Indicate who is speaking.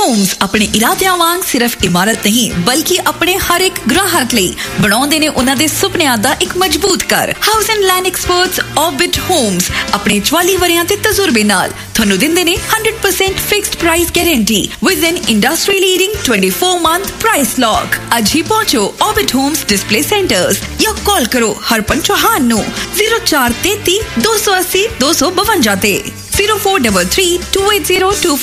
Speaker 1: Homes ਆਪਣੇ ਇਰਾਦਿਆਂ ਵਾਂਗ ਸਿਰਫ ਇਮਾਰਤ ਨਹੀਂ ਬਲਕਿ ਆਪਣੇ ਹਰ ਇੱਕ ਗ੍ਰਾਹਕ ਲਈ ਬਣਾਉਂਦੇ ਨੇ ਉਹਨਾਂ ਦੇ ਸੁਪਨਿਆਂ ਦਾ ਇੱਕ ਮਜ਼ਬੂਤ ਘਰ। House and land experts orbit homes ਆਪਣੇ 44 ਵਰਿਆਂ ਦੇ ਤਜਰਬੇ ਨਾਲ ਤੁਹਾਨੂੰ ਦਿੰਦੇ ਨੇ 100% fixed price guarantee with N industry leading 24-month price lock. ਅੱਜ ਹੀ ਪਹੁੰਚੋ ਆਰਬਿਟ ਹੋਮਸ ਡਿਸਪਲੇ ਸੈਂਟਰਸ ਜਾਂ ਕਾਲ ਕਰੋ ਹਰਪਨ ਚੌਹਾਨ ਨੂੰ 0433 280 252 ਤੇ 0433 280